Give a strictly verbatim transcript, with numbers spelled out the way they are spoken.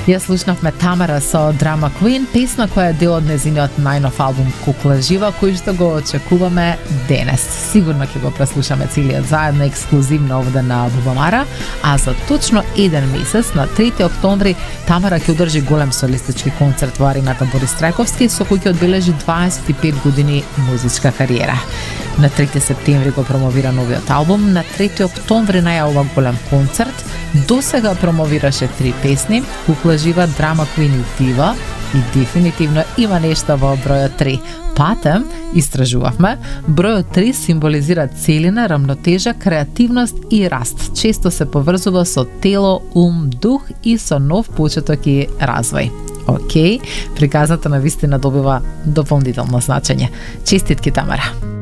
Ја слушнавме Тамара со Drama Queen, песна која е дел од незиниот најнов албум Кукла жива, кој што го очекуваме денес. Сигурно ќе го преслушаме целиот заедно ексклузивно овде на Бубамара, а за точно еден месец, на трети октомври, Тамара ќе одржи голем солистички концерт во арената Борис Трајковски, со кој ќе одбележи дваесет и пет години музичка кариера. На трети септември го промовира новиот албум, на трети октомври најавува голем концерт. До сега промовираше три песни: Кукла жива, Drama Queen и Дива, и дефинитивно има нешто во бројот три. Патем, истражувавме, бројот три символизира целина, рамнотежа, креативност и раст. Често се поврзува со тело, ум, дух и со нов почеток и развој. Океј, приказната на вистина добива дополнително значење. Честитки, Тамара!